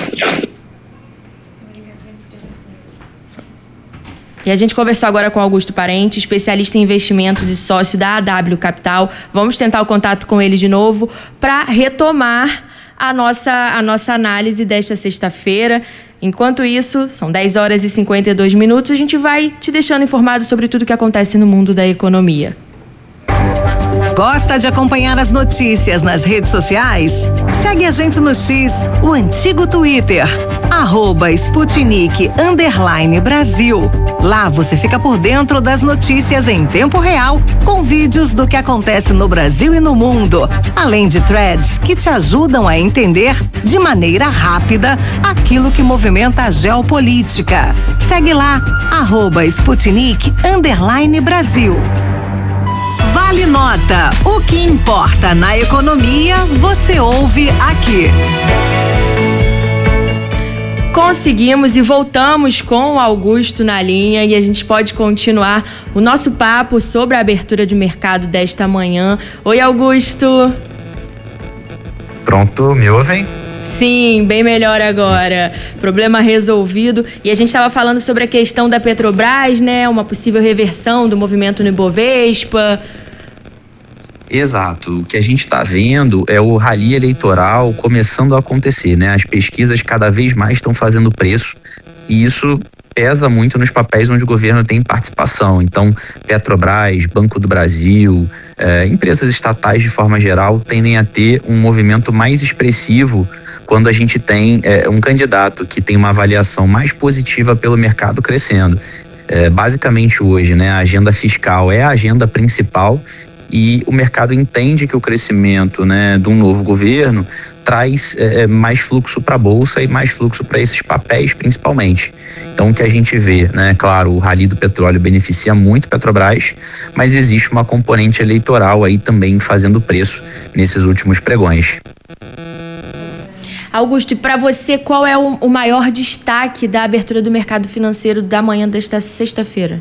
E a gente conversou agora com Augusto Parente, especialista em investimentos e sócio da A W Capital. Vamos tentar o contato com ele de novo para retomar a nossa, a nossa análise desta sexta-feira. Enquanto isso, são dez horas e cinquenta e dois minutos, a gente vai te deixando informado sobre tudo que acontece no mundo da economia. Gosta de acompanhar as notícias nas redes sociais? Segue a gente no X, o antigo Twitter, arroba Sputnik underline Brasil. Lá você fica por dentro das notícias em tempo real, com vídeos do que acontece no Brasil e no mundo, além de threads que te ajudam a entender de maneira rápida aquilo que movimenta a geopolítica. Segue lá, arroba Sputnik underline Brasil. Vale Nota. O que importa na economia, você ouve aqui. Conseguimos e voltamos com o Augusto na linha e a gente pode continuar o nosso papo sobre a abertura de mercado desta manhã. Oi, Augusto. Pronto, me ouvem? Sim, bem melhor agora. Problema resolvido. E a gente estava falando sobre a questão da Petrobras, né? Uma possível reversão do movimento no Ibovespa. Exato. O que a gente está vendo é o rally eleitoral começando a acontecer, né? As pesquisas cada vez mais estão fazendo preço e isso pesa muito nos papéis onde o governo tem participação. Então, Petrobras, Banco do Brasil, eh, empresas estatais de forma geral tendem a ter um movimento mais expressivo quando a gente tem eh, um candidato que tem uma avaliação mais positiva pelo mercado crescendo. Eh, basicamente hoje, né, a agenda fiscal é a agenda principal e o mercado entende que o crescimento, né, de um novo governo traz é, mais fluxo para a Bolsa e mais fluxo para esses papéis principalmente. Então o que a gente vê, né, claro, o rally do petróleo beneficia muito a Petrobras, mas existe uma componente eleitoral aí também fazendo preço nesses últimos pregões. Augusto, e para você, qual é o, o maior destaque da abertura do mercado financeiro da manhã desta sexta-feira?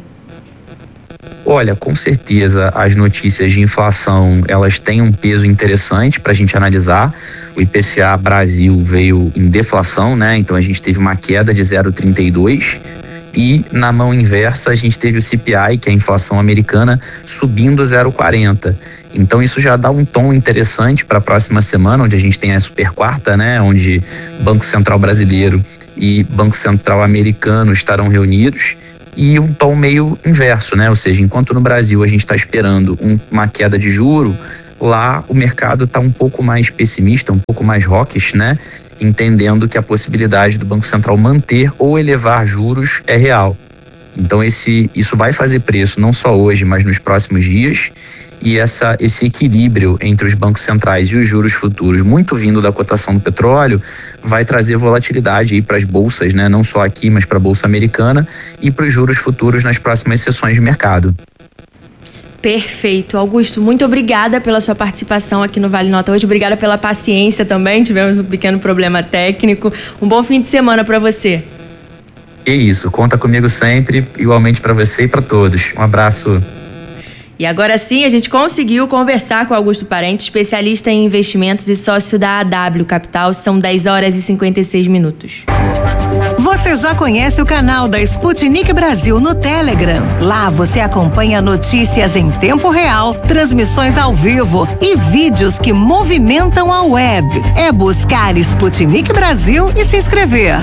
Olha, com certeza as notícias de inflação, elas têm um peso interessante para a gente analisar. O I P C A Brasil veio em deflação, né? Então a gente teve uma queda de zero vírgula trinta e dois e na mão inversa a gente teve o C P I, que é a inflação americana, subindo zero vírgula quarenta. Então isso já dá um tom interessante para a próxima semana, onde a gente tem a super quarta, né? Onde Banco Central brasileiro e Banco Central americano estarão reunidos. E um tom meio inverso, né? Ou seja, enquanto no Brasil a gente está esperando um, uma queda de juro, lá o mercado está um pouco mais pessimista, um pouco mais hawkish, né? Entendendo que a possibilidade do Banco Central manter ou elevar juros é real. Então esse, isso vai fazer preço não só hoje, mas nos próximos dias. E essa, esse equilíbrio entre os bancos centrais e os juros futuros, muito vindo da cotação do petróleo, vai trazer volatilidade aí para as bolsas, né? Não só aqui, mas para a Bolsa Americana e para os juros futuros nas próximas sessões de mercado. Perfeito. Augusto, muito obrigada pela sua participação aqui no Vale Nota hoje. Obrigada pela paciência também. Tivemos um pequeno problema técnico. Um bom fim de semana para você. É isso. Conta comigo sempre, igualmente para você e para todos. Um abraço. E agora sim, a gente conseguiu conversar com Augusto Parente, especialista em investimentos e sócio da A W Capital. São dez horas e cinquenta e seis minutos. Você já conhece o canal da Sputnik Brasil no Telegram? Lá você acompanha notícias em tempo real, transmissões ao vivo e vídeos que movimentam a web. É buscar Sputnik Brasil e se inscrever.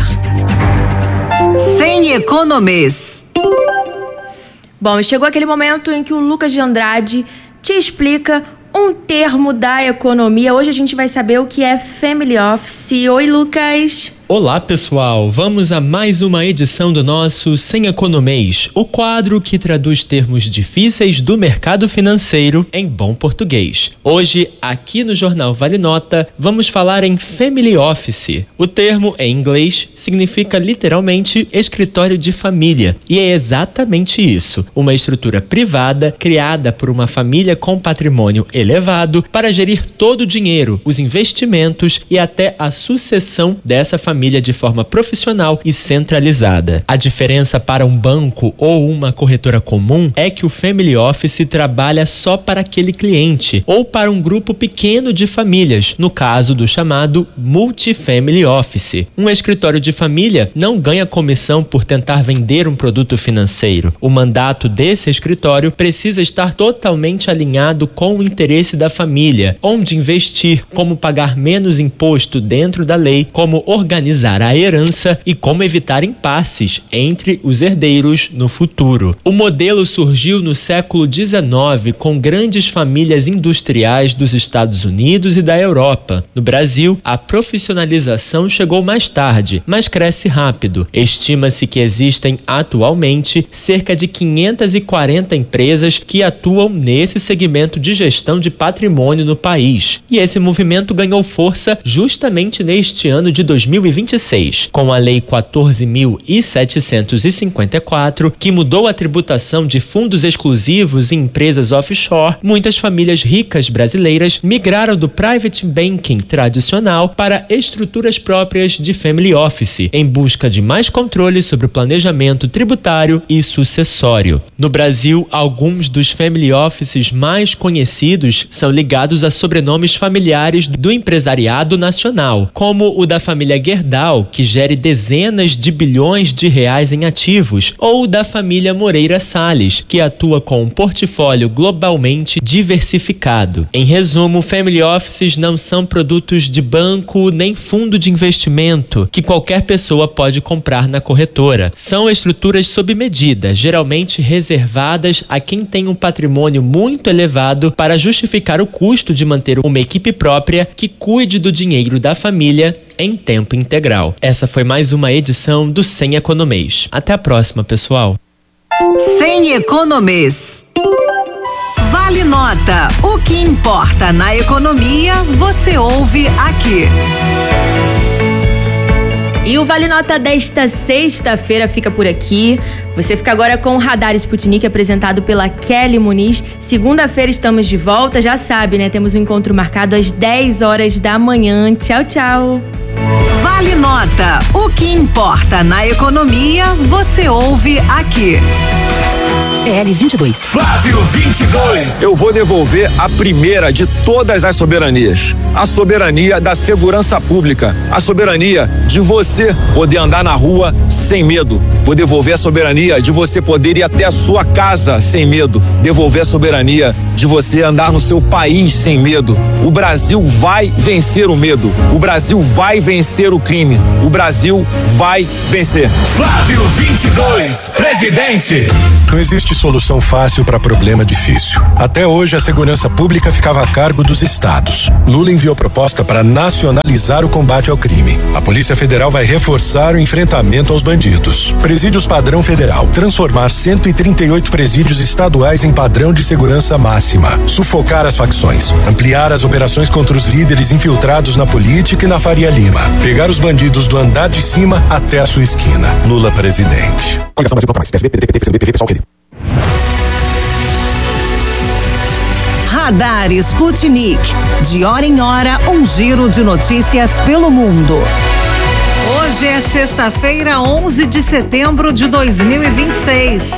Sem economês. Bom, chegou aquele momento em que o Lucas de Andrade te explica um termo da economia. Hoje a gente vai saber o que é Family Office. Oi, Lucas! Olá, pessoal! Vamos a mais uma edição do nosso Sem Economês, o quadro que traduz termos difíceis do mercado financeiro em bom português. Hoje, aqui no Jornal Vale Nota, vamos falar em Family Office. O termo, em inglês, significa literalmente escritório de família. E é exatamente isso, uma estrutura privada criada por uma família com patrimônio elevado para gerir todo o dinheiro, os investimentos e até a sucessão dessa família de forma profissional e centralizada. A diferença para um banco ou uma corretora comum é que o Family Office trabalha só para aquele cliente ou para um grupo pequeno de famílias, no caso do chamado Multifamily Office. Um escritório de família não ganha comissão por tentar vender um produto financeiro. O mandato desse escritório precisa estar totalmente alinhado com o interesse da família, onde investir, como pagar menos imposto dentro da lei, como organizar a herança e como evitar impasses entre os herdeiros no futuro. O modelo surgiu no século dezenove com grandes famílias industriais dos Estados Unidos e da Europa. No Brasil, a profissionalização chegou mais tarde, mas cresce rápido. Estima-se que existem atualmente cerca de quinhentas e quarenta empresas que atuam nesse segmento de gestão de patrimônio no país. E esse movimento ganhou força justamente neste ano de dois mil e vinte e seis, com a Lei quatorze mil setecentos e cinquenta e quatro, que mudou a tributação de fundos exclusivos em empresas offshore. Muitas famílias ricas brasileiras migraram do private banking tradicional para estruturas próprias de family office, em busca de mais controle sobre o planejamento tributário e sucessório. No Brasil, alguns dos family offices mais conhecidos são ligados a sobrenomes familiares do empresariado nacional, como o da família Gerdau, que gere dezenas de bilhões de reais em ativos, ou da família Moreira Salles, que atua com um portfólio globalmente diversificado. Em resumo, family offices não são produtos de banco nem fundo de investimento que qualquer pessoa pode comprar na corretora. São estruturas sob medida, geralmente reservadas a quem tem um patrimônio muito elevado para justificar o custo de manter uma equipe própria que cuide do dinheiro da família em tempo integral. Essa foi mais uma edição do Sem Economês. Até a próxima, pessoal. Sem Economês. Vale Vale Nota. O que importa na economia, você ouve aqui. E o Vale Nota desta sexta-feira fica por aqui. Você fica agora com o Radar Sputnik, apresentado pela Kelly Muniz. Segunda-feira estamos de volta, já sabe, né? Temos um encontro marcado às dez horas da manhã. Tchau, tchau. Vale Nota. O que importa na economia, você ouve aqui. P L vinte e dois. Flávio vinte e dois. Eu vou devolver a primeira de todas as soberanias. A soberania da segurança pública. A soberania de você poder andar na rua sem medo. Vou devolver a soberania de você poder ir até a sua casa sem medo. Devolver a soberania de você andar no seu país sem medo. O Brasil vai vencer o medo. O Brasil vai vencer o crime. O Brasil vai vencer. Flávio vinte e dois, presidente. Não existe solução fácil para problema difícil. Até hoje, a segurança pública ficava a cargo dos estados. Lula enviou proposta para nacionalizar o combate ao crime. A Polícia Federal vai reforçar o enfrentamento aos bandidos. Presídios padrão federal. Transformar cento e trinta e oito presídios estaduais em padrão de segurança máxima. Sufocar as facções. Ampliar as operações contra os líderes infiltrados na política e na Faria Lima. Pegar os bandidos do andar de cima até a sua esquina. Lula presidente. Coligação Brasil Toca Mais. P S B, P D T, P T, P C B, P V, Pessoal, P D. Radar Sputnik. De hora em hora, um giro de notícias pelo mundo. Hoje é sexta-feira, onze de setembro de dois mil e vinte e seis.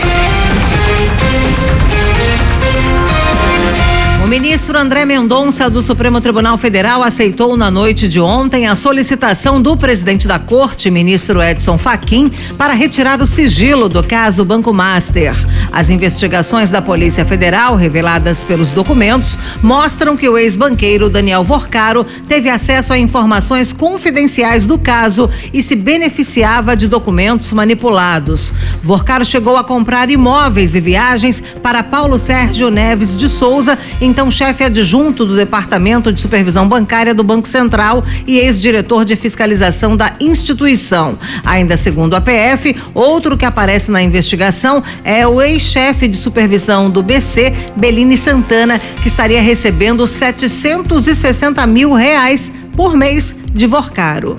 O ministro André Mendonça, do Supremo Tribunal Federal, aceitou na noite de ontem a solicitação do presidente da Corte, ministro Edson Fachin, para retirar o sigilo do caso Banco Master. As investigações da Polícia Federal, reveladas pelos documentos, mostram que o ex-banqueiro Daniel Vorcaro teve acesso a informações confidenciais do caso e se beneficiava de documentos manipulados. Vorcaro chegou a comprar imóveis e viagens para Paulo Sérgio Neves de Souza, então chefe adjunto do Departamento de Supervisão Bancária do Banco Central e ex-diretor de fiscalização da instituição. Ainda segundo a P F, outro que aparece na investigação é o ex-chefe de supervisão do B C, Belini Santana, que estaria recebendo setecentos e sessenta mil reais por mês de Vorcaro.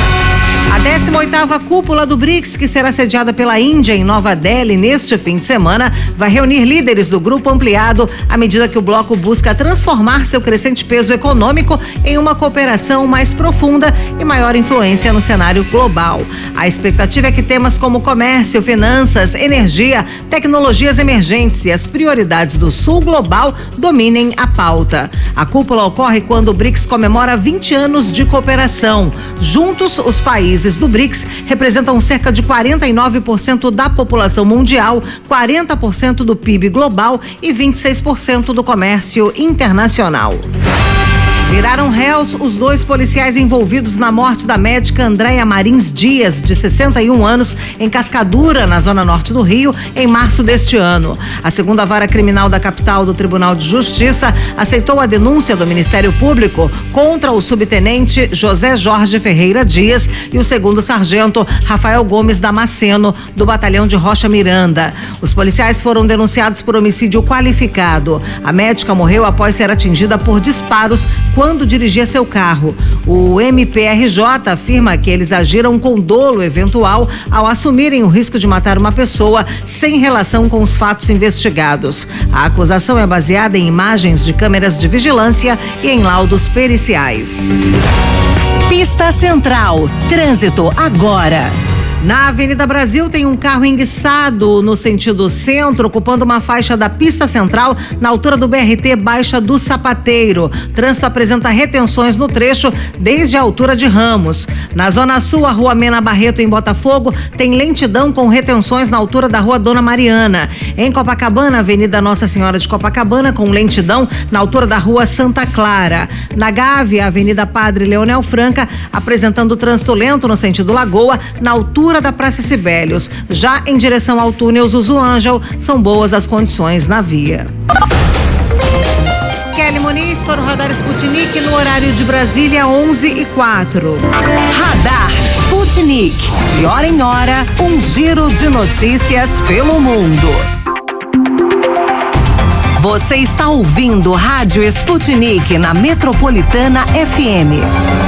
A décima oitava cúpula do BRICS, que será sediada pela Índia em Nova Delhi neste fim de semana, vai reunir líderes do grupo ampliado à medida que o bloco busca transformar seu crescente peso econômico em uma cooperação mais profunda e maior influência no cenário global. A expectativa é que temas como comércio, finanças, energia, tecnologias emergentes e as prioridades do Sul global dominem a pauta. A cúpula ocorre quando o BRICS comemora vinte anos de cooperação. Juntos, os países do BRICS representam cerca de quarenta e nove por cento da população mundial, quarenta por cento do P I B global e vinte e seis por cento do comércio internacional. Viraram réus os dois policiais envolvidos na morte da médica Andréia Marins Dias, de sessenta e um anos, em Cascadura, na zona norte do Rio, em março deste ano. A segunda vara criminal da capital do Tribunal de Justiça aceitou a denúncia do Ministério Público contra o subtenente José Jorge Ferreira Dias e o segundo sargento Rafael Gomes Damasceno, do batalhão de Rocha Miranda. Os policiais foram denunciados por homicídio qualificado. A médica morreu após ser atingida por disparos quando dirigia seu carro. O M P R J afirma que eles agiram com dolo eventual ao assumirem o risco de matar uma pessoa sem relação com os fatos investigados. A acusação é baseada em imagens de câmeras de vigilância e em laudos periciais. Pista Central. Trânsito agora. Na Avenida Brasil tem um carro enguiçado no sentido centro, ocupando uma faixa da pista central na altura do B R T Baixa do Sapateiro. Trânsito apresenta retenções no trecho desde a altura de Ramos. Na Zona Sul, a Rua Mena Barreto, em Botafogo, tem lentidão com retenções na altura da Rua Dona Mariana. Em Copacabana, Avenida Nossa Senhora de Copacabana, com lentidão na altura da Rua Santa Clara. Na Gávea, Avenida Padre Leonel Franca, apresentando trânsito lento no sentido Lagoa, na altura da Praça Sibelius. Já em direção ao túnel Zuzu Ângel, são boas as condições na via. Kelly Muniz para o Radar Sputnik no horário de Brasília, onze e quatro. Radar Sputnik. De hora em hora, um giro de notícias pelo mundo. Você está ouvindo Rádio Sputnik na Metropolitana F M.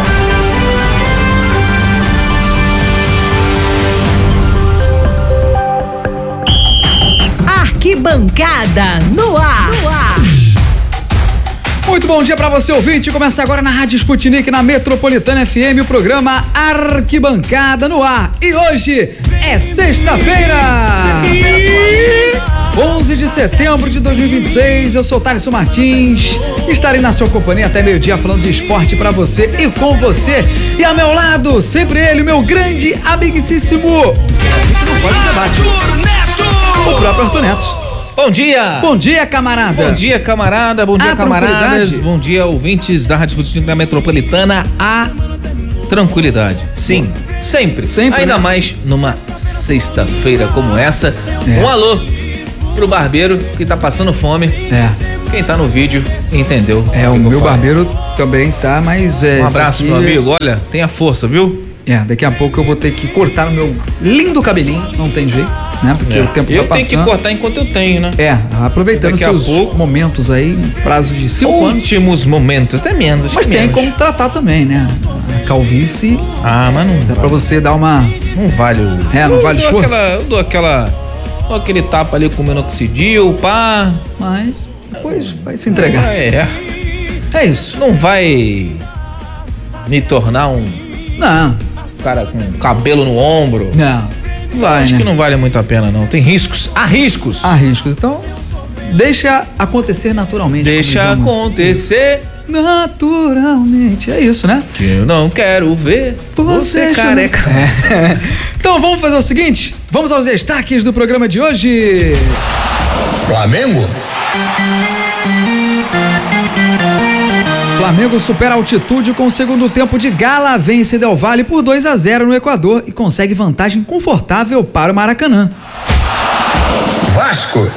Arquibancada no ar. No ar. Muito bom dia para você, ouvinte. Começa agora na Rádio Sputnik, na Metropolitana F M, o programa Arquibancada no ar. E hoje é sexta-feira, onze de setembro de dois mil e vinte e seis. Eu sou Thaleson Martins. Estarei na sua companhia até meio-dia falando de esporte para você e com você. E ao meu lado, sempre ele, meu grande amiguíssimo. Não pode debate. O próprio Arthur Neto. Bom dia! Bom dia, camarada! Bom dia, camarada! Bom dia, a camaradas! Bom dia, ouvintes da Rádio Sputnik da Metropolitana. A tranquilidade. Sim, Bom. sempre. Sempre. Ainda né? mais numa sexta-feira como essa. É. Um alô pro barbeiro que tá passando fome. É. Quem tá no vídeo entendeu. É, o, o meu barbeiro também tá, mas é. Um abraço, aqui... meu amigo. Olha, tenha força, viu? É, daqui a pouco eu vou ter que cortar o meu lindo cabelinho, não tem jeito, né? Porque é. o tempo eu tá passando. Eu tenho que cortar enquanto eu tenho, né? É, aproveitando daqui seus pouco... momentos aí, prazo de cinco anos. Últimos momentos, até menos. Mas tem menos. Como tratar também, né? A calvície. Ah, mas não dá vale. Pra você dar uma... Não vale o... É, não eu vale o esforço? Aquela, eu dou aquela... Dou aquele tapa ali com minoxidil, pá. Mas depois vai se entregar. É. É isso. Não vai me tornar um... Não. Cara com cabelo no ombro. Não, não vai, Acho né? que não vale muito a pena, não. Tem riscos. Há riscos. Há riscos. Então, deixa acontecer naturalmente. Deixa acontecer naturalmente. É isso, né? Que eu não quero ver você, você careca. É. Então, vamos fazer o seguinte? Vamos aos destaques do programa de hoje. Flamengo. Flamengo supera a altitude com o segundo tempo de gala, vence Del Valle por dois a zero no Equador e consegue vantagem confortável para o Maracanã. Vasco.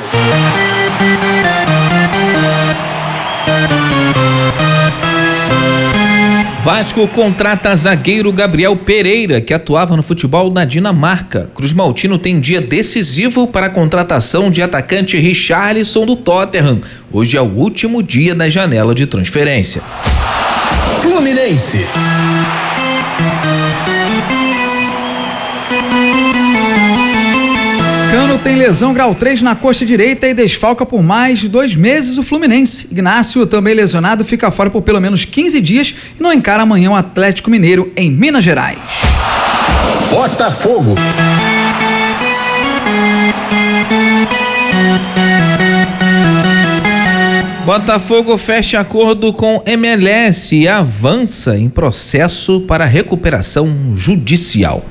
Vasco contrata zagueiro Gabriel Pereira, que atuava no futebol na Dinamarca. Cruz Maltino tem dia decisivo para a contratação de atacante Richarlison do Tottenham. Hoje é o último dia da janela de transferência. Fluminense. Cano tem lesão grau três na coxa direita e desfalca por mais de dois meses o Fluminense. Ignácio, também lesionado, fica fora por pelo menos quinze dias e não encara amanhã o Atlético Mineiro em Minas Gerais. Botafogo. Botafogo fecha acordo com M L S e avança em processo para recuperação judicial.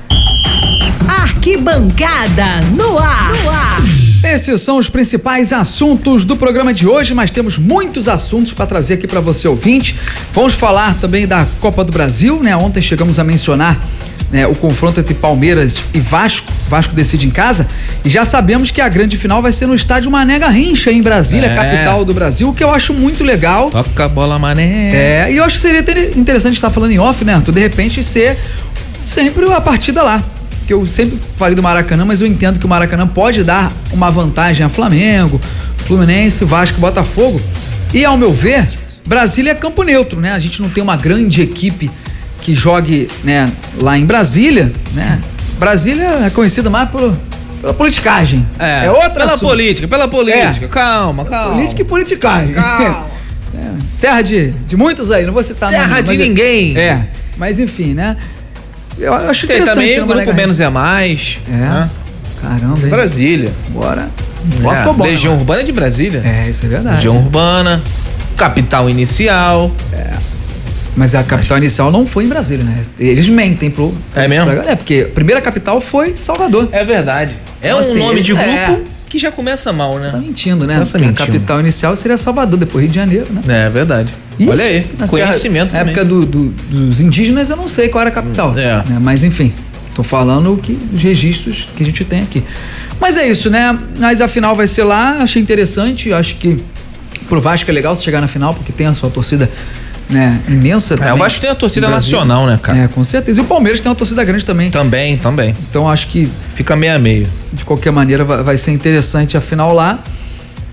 Arquibancada no ar. No ar. Esses são os principais assuntos do programa de hoje, mas temos muitos assuntos para trazer aqui para você ouvinte. Vamos falar também da Copa do Brasil, né? Ontem chegamos a mencionar, né, o confronto entre Palmeiras e Vasco. Vasco decide em casa e já sabemos que a grande final vai ser no estádio Mané Garrincha em Brasília, é. capital do Brasil, que eu acho muito legal. Toca a bola, Mané. É, e eu acho que seria interessante estar falando em off, né, Arthur? De repente ser sempre a partida lá. Que eu sempre falei do Maracanã, mas eu entendo que o Maracanã pode dar uma vantagem a Flamengo, Fluminense, Vasco, Botafogo. E ao meu ver, Brasília é campo neutro, né? A gente não tem uma grande equipe que jogue, né, lá em Brasília, né? Brasília é conhecida mais por, pela politicagem. É, é outra pela assunto. política, pela política. É. Calma, calma. Política e politicagem. Calma. É. Terra de, de muitos aí, não vou citar Terra nome, de ninguém. É, é, mas enfim, né? Eu acho Tem interessante. Tem também o grupo Menos é Mais. É. Né? Caramba, hein? Brasília. Bora. É. Bom, Legião né, Urbana é de Brasília. É, isso é verdade. Legião Urbana, capital inicial. É. Mas a capital Mas... inicial não foi em Brasília, né? Eles mentem pro... É mesmo? Pra, é, porque a primeira capital foi Salvador. É verdade. É então, um assim, nome de grupo é. que já começa mal, né? Tá mentindo, né? Tá mentindo. A capital inicial seria Salvador, depois Rio de Janeiro, né? É verdade. Isso. Olha aí, conhecimento. Na época do, do, dos indígenas eu não sei qual era a capital. É. Né? Mas enfim, tô falando que os registros que a gente tem aqui. Mas é isso, né? Mas a final vai ser lá, achei interessante, acho que pro Vasco é legal se chegar na final, porque tem a sua torcida, né, imensa também. É, o Vasco tem a torcida nacional, né, cara? É, com certeza. E o Palmeiras tem uma torcida grande também. Também, também. Então acho que... Fica meio a meio. De qualquer maneira vai, vai ser interessante a final lá.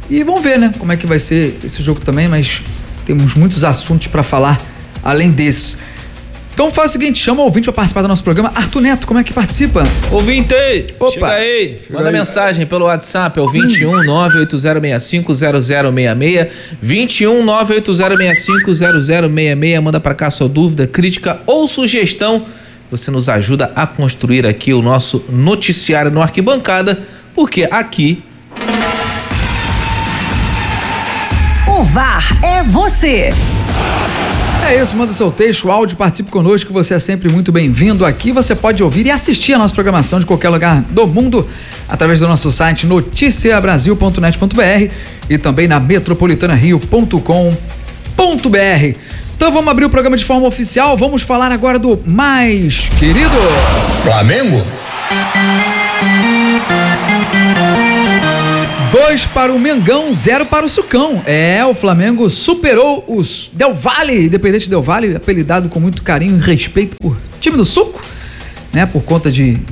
E vamos ver, né, como é que vai ser esse jogo também, mas temos muitos assuntos para falar além desse. Então faz o seguinte, chama o ouvinte para participar do nosso programa. Arthur Neto, como é que participa? Ouvinte, Opa, chega aí, chega manda aí. mensagem pelo WhatsApp, é o vinte e um, nove oito zero seis cinco, zero zero seis seis, vinte e um, nove oito zero seis cinco, zero zero seis seis, manda pra cá sua dúvida, crítica ou sugestão, você nos ajuda a construir aqui o nosso noticiário no Arquibancada, porque aqui... O V A R é você. É isso, manda seu texto, áudio, participe conosco, você é sempre muito bem-vindo aqui. Você pode ouvir e assistir a nossa programação de qualquer lugar do mundo através do nosso site noticia brasil ponto net ponto b r e também na metropolitana rio ponto com ponto b r. Então vamos abrir o programa de forma oficial, vamos falar agora do mais querido Flamengo. Dois para o Mengão, zero para o Sucão. É, o Flamengo superou os Del Valle, Independente Del Valle, apelidado com muito carinho e respeito por time do Suco, né? Por conta de